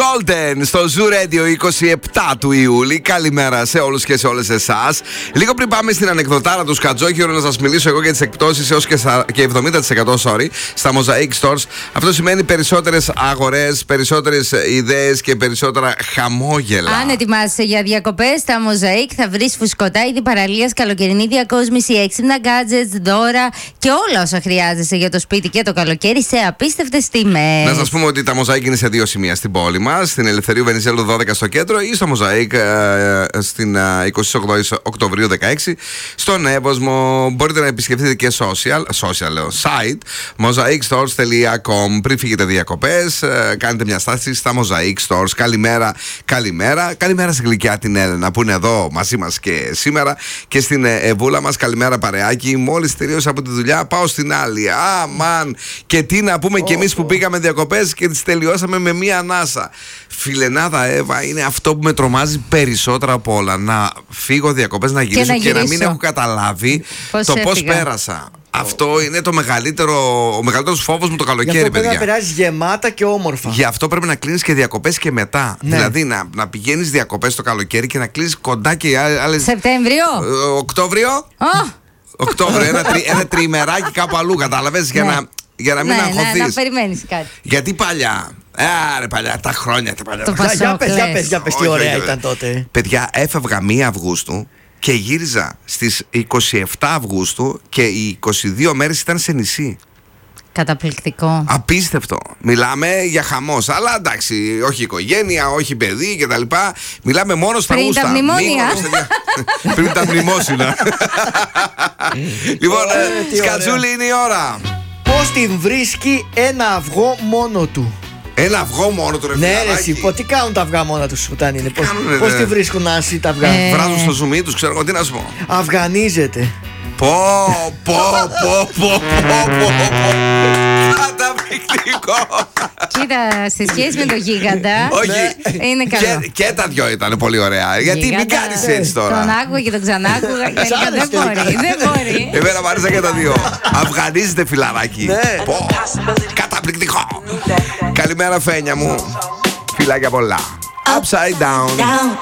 Golden στο Zoo Radio 27 του Ιούλη. Καλημέρα σε όλους και σε όλες εσάς. Λίγο πριν πάμε στην ανεκδοτάρα του Σκατζόχυρο, να σας μιλήσω εγώ για τις εκπτώσεις έως και 70% στα Mosaic Stores. Αυτό σημαίνει περισσότερες αγορές, περισσότερες ιδέες και περισσότερα χαμόγελα. Αν ετοιμάσαι για διακοπές στα Mosaic, θα βρεις φουσκωτά είδη παραλίας, καλοκαιρινή διακόσμηση, έξυπνα gadgets, δώρα και όλα όσα χρειάζεσαι για το σπίτι και το καλοκαίρι σε απίστευτες τιμές. Να σας πούμε ότι τα Mosaic είναι σε δύο σημεία στην πόλη μας, στην Ελευθερίου Βενιζέλου 12 στο κέντρο ή στο Mosaic στην 28 Οκτωβρίου 16 στον Εύωσμο. Μπορείτε να επισκεφτείτε και site mosaicstores.com. Πριν φύγετε διακοπές, κάνετε μια στάση στα Mosaic Stores. Καλημέρα, καλημέρα. Καλημέρα στη γλυκιά την Έλενα που είναι εδώ μαζί μας και σήμερα, και στην Εβούλα μας. Καλημέρα παρεάκι. Μόλις τελείωσα από τη δουλειά, πάω στην άλλη. Αμάν! Και τι να πούμε κι εμείς που πήγαμε διακοπές και τις τελειώσαμε με μία ανάσα. Φιλενάδα Εύα, είναι αυτό που με τρομάζει περισσότερο από όλα. Να φύγω διακοπές, να γυρίσω και να μην έχω καταλάβει πώς πέρασα. Αυτό είναι ο μεγαλύτερος φόβος μου το καλοκαίρι, παιδιά. παιδιά. Πρέπει να περάσεις γεμάτα και όμορφα. Γι' αυτό πρέπει να κλείνεις και διακοπές και μετά. Ναι. Δηλαδή να πηγαίνεις διακοπές το καλοκαίρι και να κλείνεις κοντά και άλλες. Σεπτέμβριο. Οκτώβριο. Οκτώβριο, ένα τριημεράκι κάπου αλλού, κατάλαβες, για να μην αγχωθείς. Να περιμένεις κάτι. Γιατί παλιά. Ρε παλιά, τα χρόνια τα παλιά. Για πες τι ωραία ήταν τότε. Παιδιά, έφευγα 1 Αυγούστου και γύριζα στις 27 Αυγούστου και οι 22 μέρες ήταν σε νησί. Καταπληκτικό. Απίστευτο. Μιλάμε για χαμός. Αλλά εντάξει, όχι οικογένεια, όχι παιδί κτλ. Μιλάμε μόνο στα πριν γούστα. Τα μνημόνια. Πριν τα μνημόσυνα. Λοιπόν, Σκατζούλη, είναι η ώρα. Πώς την βρίσκει ένα αυγό μόνο του? Ένα αυγό μόνο του, ρε Ναι, φιλαράκι. ρε, τι κάνουν τα αυγά μόνα τους όταν είναι? Πώς τη βρίσκουν άσυ τα αυγά? Βράζουν στο ζουμί τους, ξέρω εγώ τι να σου πω. Αυγανίζεται. Πω. Καταπληκτικό. Κοίτα, σε σχέση με το γίγαντα. Όχι. Είναι καλό. Και τα δυο ήταν πολύ ωραία. Γιατί μην κάνεις έτσι τώρα? Τον άκουγα και τον ξανάκουγα. Δεν μπορεί. Εμένα μου άρεσαν και τα δύο. Αυγανίζεται, φιλαράκι. Πω. Καταπληκτικό. Καλημέρα, Φένια μου. Φιλάκια πολλά. Upside down.